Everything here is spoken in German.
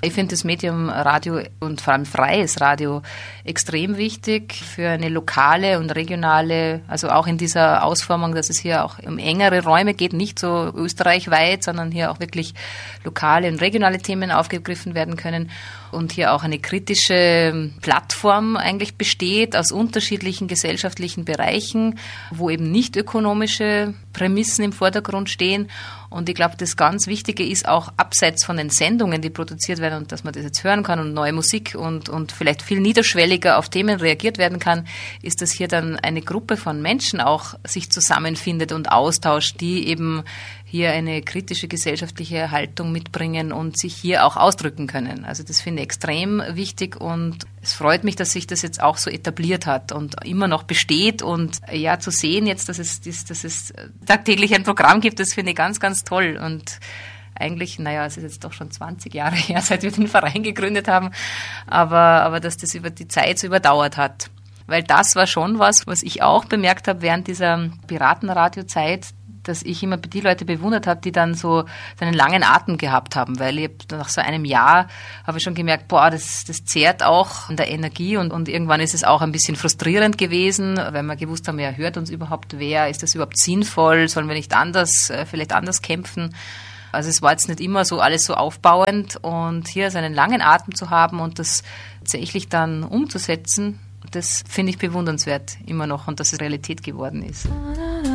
Ich finde das Medium Radio und vor allem freies Radio extrem wichtig für eine lokale und regionale, also auch in dieser Ausformung, dass es hier auch um engere Räume geht, nicht so österreichweit, sondern hier auch wirklich lokale und regionale Themen aufgegriffen werden können und hier auch eine kritische Plattform eigentlich besteht aus unterschiedlichen gesellschaftlichen Bereichen, wo eben nicht ökonomische Prämissen im Vordergrund stehen. Und ich glaube, das ganz Wichtige ist auch abseits von den Sendungen, die produziert werden und dass man das jetzt hören kann und neue Musik und vielleicht viel niederschwelliger auf Themen reagiert werden kann, ist, dass hier dann eine Gruppe von Menschen auch sich zusammenfindet und austauscht, die eben hier eine kritische gesellschaftliche Haltung mitbringen und sich hier auch ausdrücken können. Also das finde ich extrem wichtig und es freut mich, dass sich das jetzt auch so etabliert hat und immer noch besteht und ja, zu sehen jetzt, dass es tagtäglich ein Programm gibt, das finde ich ganz, ganz toll und eigentlich, es ist jetzt doch schon 20 Jahre her, seit wir den Verein gegründet haben, aber dass das über die Zeit so überdauert hat. Weil das war schon was ich auch bemerkt habe während dieser Piratenradio-Zeit, dass ich immer die Leute bewundert habe, die dann so einen langen Atem gehabt haben, weil ich nach so einem Jahr habe ich schon gemerkt, das zehrt auch an der Energie und irgendwann ist es auch ein bisschen frustrierend gewesen, weil wir gewusst haben, wer hört uns überhaupt wer, ist das überhaupt sinnvoll, sollen wir nicht vielleicht anders kämpfen? Also es war jetzt nicht immer so alles so aufbauend und hier so einen langen Atem zu haben und das tatsächlich dann umzusetzen, das finde ich bewundernswert immer noch und dass es Realität geworden ist.